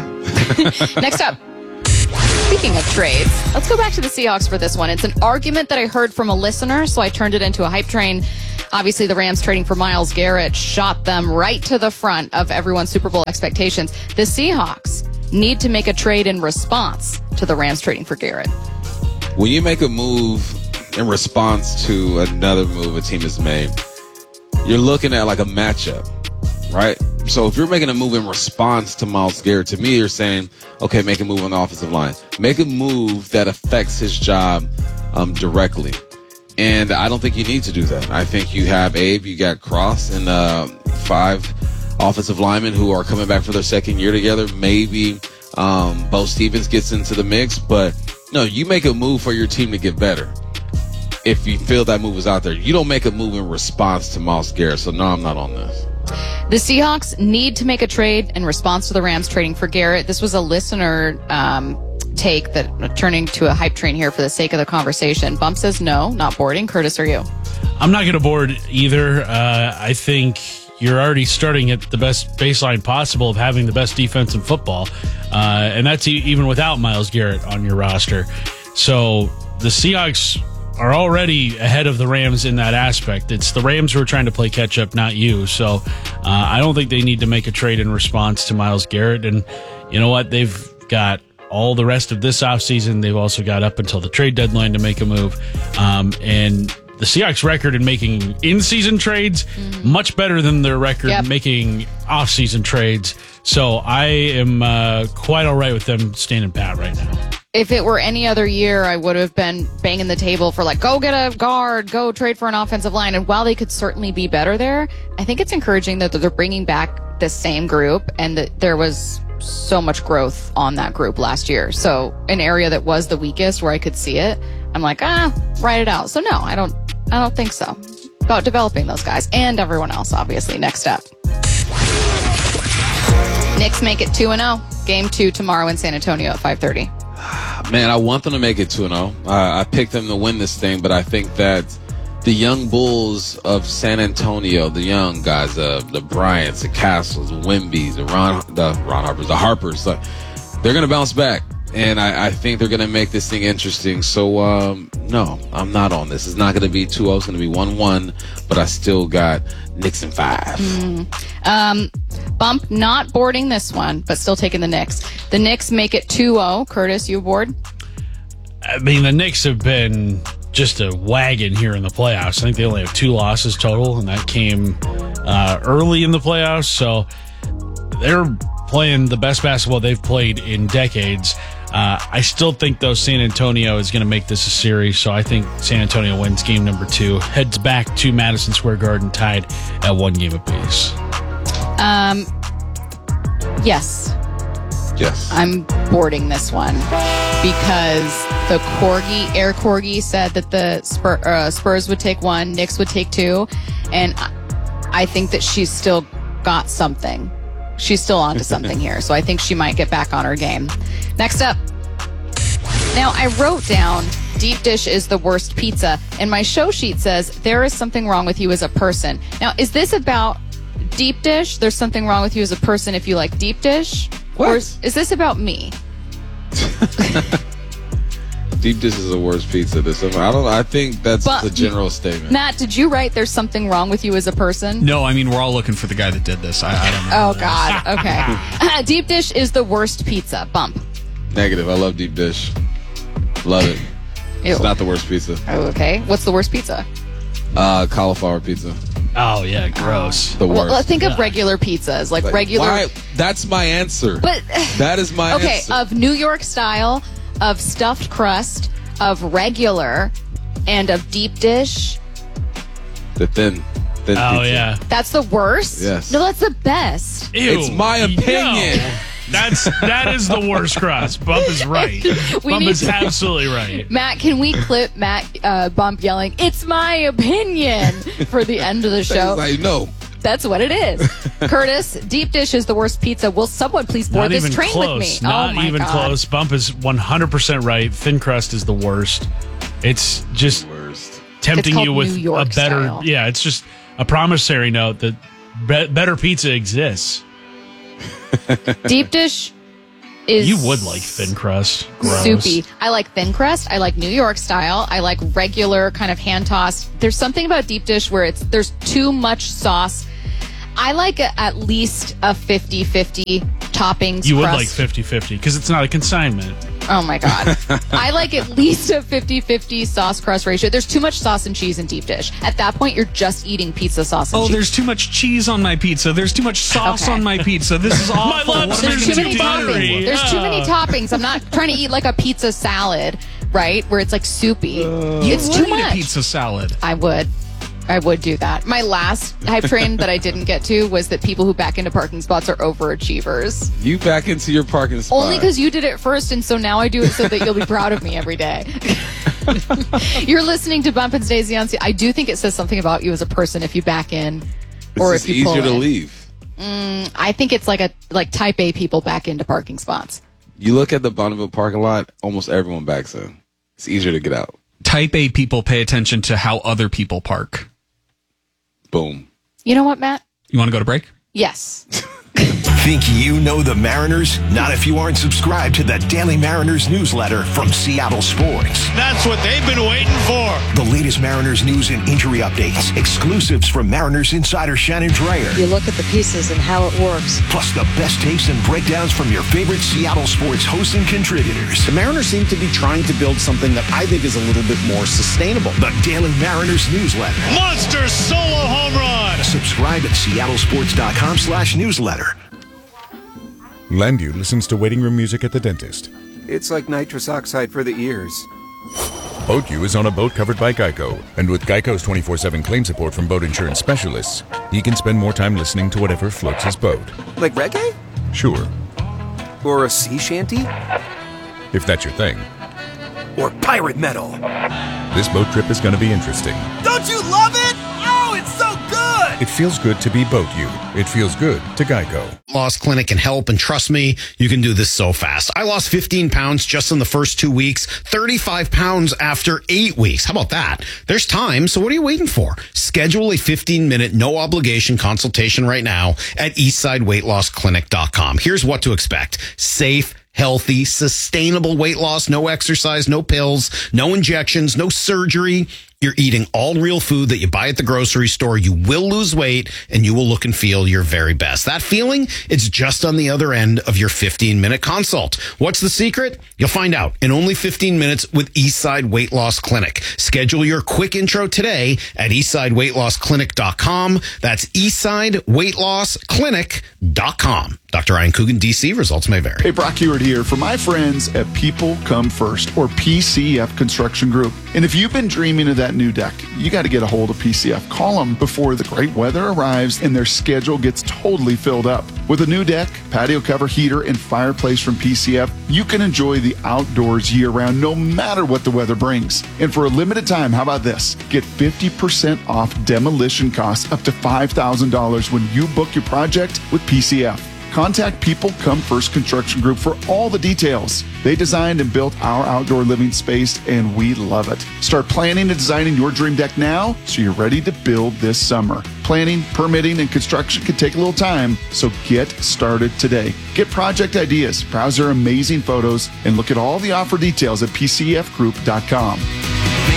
Okay. Next up. Speaking of trades, let's go back to the Seahawks for this one. It's an argument that I heard from a listener, so I turned it into a hype train. Obviously, the Rams trading for Myles Garrett shot them right to the front of everyone's Super Bowl expectations. The Seahawks need to make a trade in response to the Rams trading for Garrett. When you make a move in response to another move a team has made, you're looking at like a matchup, right? So if you're making a move in response to Myles Garrett, to me, you're saying, okay, make a move on the offensive line. Make a move that affects his job directly. And I don't think you need to do that. I think you have Abe, you got Cross, and 5 offensive linemen who are coming back for their second year together. Maybe Bo Stevens gets into the mix. But, no, you make a move for your team to get better. If you feel that move is out there, you don't make a move in response to Myles Garrett. So, no, I'm not on this. The Seahawks need to make a trade in response to the Rams trading for Garrett. This was a listener take that turning to a hype train here for the sake of the conversation. Bump says no, not boarding. Curtis, are you? I'm not going to board either. I think you're already starting at the best baseline possible of having the best defense in football. And that's even without Myles Garrett on your roster. So the Seahawks are already ahead of the Rams in that aspect. It's the Rams who are trying to play catch up, not you. So I don't think they need to make a trade in response to Myles Garrett. And you know what? They've got all the rest of this offseason. They've also got up until the trade deadline to make a move. And the Seahawks' record in making in-season trades, much better than their record making off-season trades. So I am quite all right with them standing pat right now. If it were any other year, I would have been banging the table for like, go get a guard, go trade for an offensive line. And while they could certainly be better there, I think it's encouraging that they're bringing back the same group and that there was so much growth on that group last year. So an area that was the weakest where I could see it, I'm like, write it out. So no, I don't think so. About developing those guys and everyone else, obviously. Next up. Knicks make it 2-0. Game 2 tomorrow in San Antonio at 5:30. Man, I want them to make it 2-0. I picked them to win this thing, but I think that the young Bulls of San Antonio, the young guys, the Bryants, the Castles, the Wembys, the Ron Harpers, the Harpers, they're going to bounce back. And I think they're going to make this thing interesting. So, no, I'm not on this. It's not going to be 2-0. It's going to be 1-1. But I still got Knicks in 5. Bump not boarding this one, but still taking the Knicks. The Knicks make it 2-0. Curtis, you aboard? I mean, the Knicks have been just a wagon here in the playoffs. I think they only have 2 losses total, and that came early in the playoffs. So they're playing the best basketball they've played in decades. I still think, though, San Antonio is going to make this a series, so I think San Antonio wins game number 2, heads back to Madison Square Garden tied at 1 game apiece. Yes. Yes. I'm boarding this one because the Air Corgi said that the Spurs would take 1, Knicks would take 2, and I think that she's still got something. She's still onto something here, so I think she might get back on her game. Next up. Now, I wrote down deep dish is the worst pizza, and my show sheet says there is something wrong with you as a person. Now, is this about deep dish? There's something wrong with you as a person if you like deep dish? What? Or is this about me? Deep dish is the worst pizza. I think that's the general statement. Matt, did you write there's something wrong with you as a person? No, I mean, we're all looking for the guy that did this. I don't know. Oh, God. Okay. Deep dish is the worst pizza. Bump. Negative. I love deep dish. Love it. Ew. It's not the worst pizza. Oh, okay. What's the worst pizza? Cauliflower pizza. Oh, yeah. Gross. The worst. Well, think of regular pizzas. Like regular. Why? That's my answer. But that is my answer. Okay, of New York style, of stuffed crust, of regular, and of deep dish. The thin pizza. Yeah. That's the worst? Yes. No, that's the best. Ew. It's my opinion. No. That is the worst crust. Bump is right. Bump is absolutely right. Matt, can we clip Matt Bump yelling, "It's my opinion" for the end of the show? Like, no, That's what it is. Curtis, deep dish is the worst pizza. Will someone please board this train close. with me? Not even God. close. Bump is 100% right. Thin crust is the worst. It's just tempting It's you called with New York a better. style. Yeah, it's just a promissory note that better pizza exists. Deep dish is You would like thin crust. Gross. soupy. I like thin crust. I like New York style. I like regular kind of hand tossed. There's something about deep dish where there's too much sauce. I like at least a 50-50 toppings You would crust. like 50-50 because it's not a consignment. Oh my God. I like at least a 50-50 sauce crust ratio. There's too much sauce and cheese in deep dish. At that point, you're just eating pizza sauce and cheese. There's too much cheese on my pizza. There's too much sauce on my pizza. This is awful. My What am I There's gonna too many do? toppings. There's too many toppings. I'm not trying to eat like a pizza salad, right? Where it's like soupy. It's You too would eat much. a pizza salad. I would do that. My last hype train that I didn't get to was that people who back into parking spots are overachievers. You back into your parking spot. Only because you did it first, and so now I do it so that you'll be proud of me every day. You're listening to Bump and Stacey on. I do think it says something about you as a person if you back in, or it's if you pull easier to in. leave. I think it's like type A people back into parking spots. You look at the Bonneville parking lot, almost everyone backs in. It's easier to get out. Type A people pay attention to how other people park. Boom. You know what, Matt? You want to go to break? Yes. Think you know the Mariners? Not if you aren't subscribed to the Daily Mariners newsletter from Seattle Sports. That's what they've been waiting for. The latest Mariners news and injury updates, exclusives from Mariners insider Shannon Dreyer. You look at the pieces and how it works. Plus the best takes and breakdowns from your favorite Seattle sports hosts and contributors. The Mariners seem to be trying to build something that I think is a little bit more sustainable. The Daily Mariners newsletter. Monster solo home run. Subscribe at seattlesports.com/newsletter. Landview listens to waiting room music at the dentist. It's like nitrous oxide for the ears. BoatU is on a boat covered by Geico, and with Geico's 24/7 claim support from boat insurance specialists, he can spend more time listening to whatever floats his boat. Like reggae? Sure, Or a sea shanty? if that's your thing. Or pirate metal? This boat trip is going to be interesting. Don't you love it? Oh, it's so good! It feels good to be BoatU. It feels good to Geico. Loss Clinic can help, and trust me, you can do this so fast. I lost 15 pounds just in the first 2 weeks, 35 pounds after 8 weeks. How about that? There's time, so what are you waiting for? Schedule a 15-minute, no-obligation consultation right now at eastsideweightlossclinic.com. Here's what to expect. Safe, healthy, sustainable weight loss, no exercise, no pills, no injections, no surgery. You're eating all real food that you buy at the grocery store. You will lose weight and you will look and feel your very best. That feeling, it's just on the other end of your 15-minute consult. What's the secret? You'll find out in only 15 minutes with Eastside Weight Loss Clinic. Schedule your quick intro today at eastsideweightlossclinic.com. That's eastsideweightlossclinic.com. Dr. Ryan Coogan, DC. Results may vary. Hey, Brock Hewitt here for my friends at People Come First, or PCF Construction Group. And if you've been dreaming of that new deck, you got to get a hold of PCF. Call them before the great weather arrives and their schedule gets totally filled up. With a new deck, patio cover, heater, and fireplace from PCF, you can enjoy the outdoors year-round no matter what the weather brings. And for a limited time, how about this? Get 50% off demolition costs up to $5,000 when you book your project with PCF. Contact People Come First Construction Group for all the details. They designed and built our outdoor living space, and we love it. Start planning and designing your dream deck now so you're ready to build this summer. Planning, permitting, and construction can take a little time, so get started today. Get project ideas, browse their amazing photos, and look at all the offer details at pcfgroup.com.